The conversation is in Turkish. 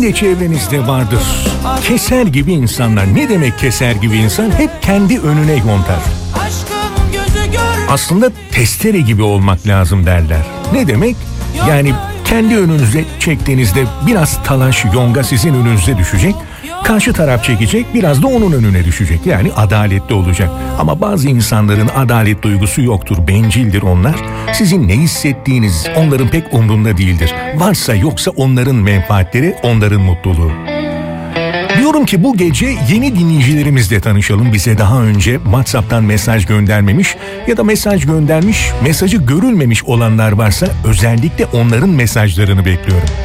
de çevrenizde vardır. Keser gibi insanlar. Ne demek keser gibi insan? Hep kendi önüne yontar. Aslında testere gibi olmak lazım derler. Ne demek? Yani kendi önünüze çektiğinizde biraz talaş, yonga sizin önünüze düşecek. Karşı taraf çekecek, biraz da onun önüne düşecek. Yani adaletli olacak. Ama bazı insanların adalet duygusu yoktur, bencildir onlar. Sizin ne hissettiğiniz onların pek umrunda değildir. Varsa yoksa onların menfaatleri, onların mutluluğu. Diyorum ki bu gece yeni dinleyicilerimizle tanışalım. Bize daha önce WhatsApp'tan mesaj göndermemiş ya da mesaj göndermiş, mesajı görülmemiş olanlar varsa özellikle onların mesajlarını bekliyorum.